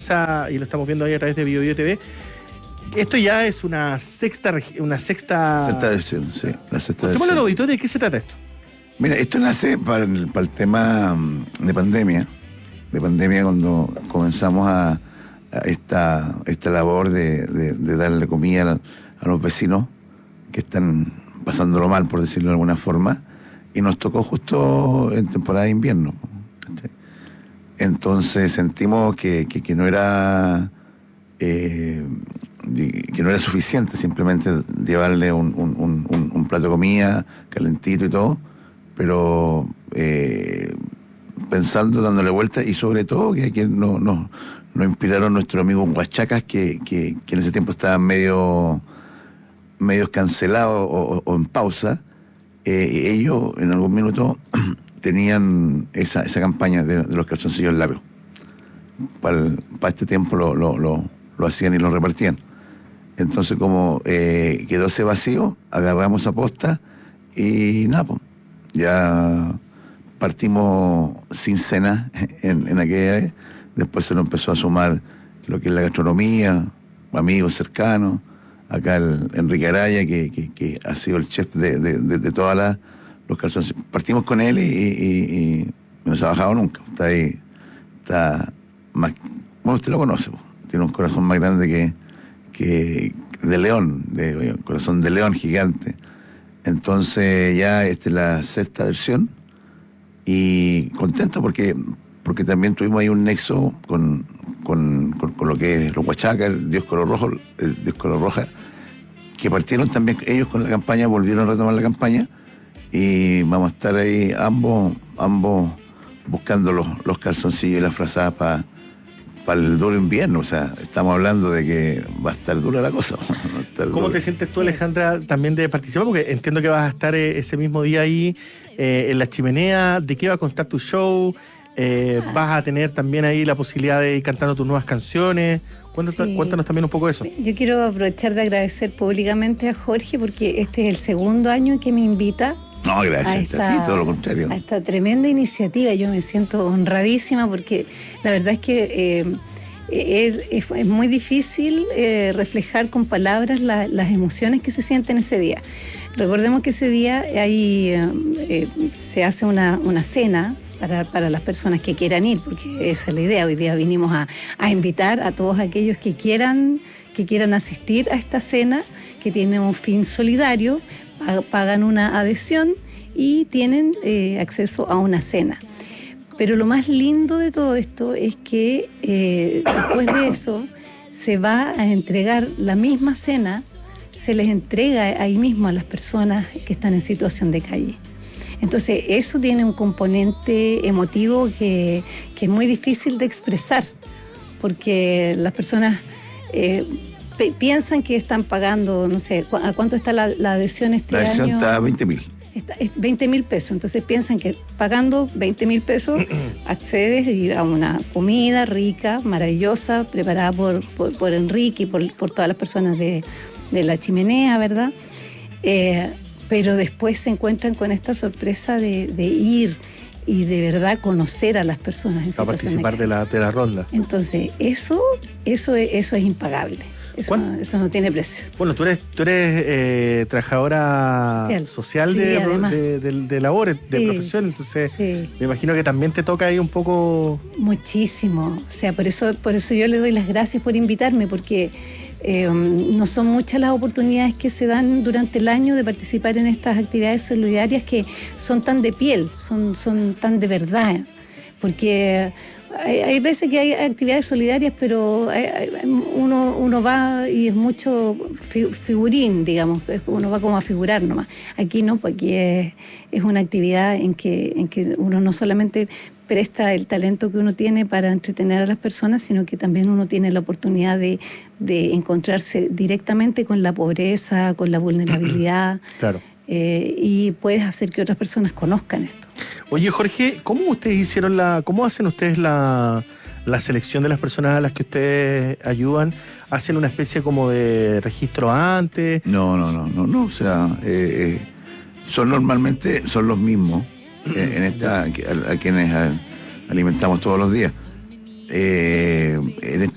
empieza, y lo estamos viendo ahí a través de BioBio TV, esto ya es una sexta versión, sí, la sexta versión. versión. Al auditorio, ¿de qué se trata esto? Mira, esto nace para el tema de pandemia cuando comenzamos a esta labor de darle comida a los vecinos que están pasándolo mal, por decirlo de alguna forma, y nos tocó justo en temporada de invierno. Entonces sentimos que no era suficiente simplemente llevarle un plato de comida calentito y todo, pero pensando, dándole vuelta, y sobre todo que nos inspiraron nuestros amigos huachacas que en ese tiempo estaban medio cancelados o en pausa. Ellos en algún minuto tenían esa campaña de los calzoncillos largos. Para este tiempo lo hacían y lo repartían. Entonces, como quedó ese vacío, agarramos esa posta y nada, pues, ya partimos sin cena en aquella vez. Después se nos empezó a sumar lo que es la gastronomía, amigos cercanos. Acá el Enrique Araya, que ha sido el chef de todas los calzones. Partimos con él y no se ha bajado nunca. Está ahí, está más... Bueno, usted lo conoce, tiene un corazón más grande que de león, un corazón de león gigante. Entonces ya esta es la sexta versión y contento porque también tuvimos ahí un nexo con lo que es los huachacas, el Dios Color Roja, que partieron también ellos con la campaña, volvieron a retomar la campaña y vamos a estar ahí ambos buscando los calzoncillos y las frazadas para el duro invierno. O sea, estamos hablando de que va a estar dura la cosa. ¿Cómo te sientes tú, Alejandra, también de participar? Porque entiendo que vas a estar ese mismo día ahí en la chimenea. ¿De qué va a constar tu show? Vas a tener también ahí la posibilidad de ir cantando tus nuevas canciones. Cuéntanos también un poco de eso. Yo quiero aprovechar de agradecer públicamente a Jorge porque este es el segundo año que me invita. No, gracias a ti, todo lo contrario. A esta tremenda iniciativa. Yo me siento honradísima porque la verdad es que es muy difícil reflejar con palabras las emociones que se sienten ese día. Recordemos que ese día se hace una cena para las personas que quieran ir, porque esa es la idea. Hoy día vinimos a invitar a todos aquellos que quieran asistir a esta cena, que tiene un fin solidario, pagan una adhesión y tienen acceso a una cena. Pero lo más lindo de todo esto es que después de eso se va a entregar la misma cena, se les entrega ahí mismo a las personas que están en situación de calle. Entonces eso tiene un componente emotivo que es muy difícil de expresar, porque las personas piensan que están pagando, no sé, ¿a cuánto está la adhesión este año? La adhesión está a 20.000. 20.000 pesos, entonces piensan que pagando 20.000 pesos accedes a una comida rica, maravillosa, preparada por Enrique y por todas las personas de la chimenea, ¿verdad? Pero después se encuentran con esta sorpresa de ir y de verdad conocer a las personas en situación participar de la ronda. Entonces, eso es impagable. Eso no tiene precio. Bueno, tú eres trabajadora social sí, de labores, de profesión, entonces me imagino que también te toca ahí un poco... Muchísimo. O sea, por eso yo le doy las gracias por invitarme, porque no son muchas las oportunidades que se dan durante el año de participar en estas actividades solidarias que son tan de piel, son tan de verdad, porque hay veces que hay actividades solidarias, pero uno va y es mucho figurín, digamos, uno va como a figurar nomás. Aquí no, pues aquí es una actividad en que uno no solamente presta el talento que uno tiene para entretener a las personas, sino que también uno tiene la oportunidad de encontrarse directamente con la pobreza, con la vulnerabilidad. Claro. Y puedes hacer que otras personas conozcan esto. Oye, Jorge, ¿cómo hacen ustedes la selección de las personas a las que ustedes ayudan? ¿Hacen una especie como de registro antes? No. O sea, normalmente son los mismos a quienes alimentamos todos los días. En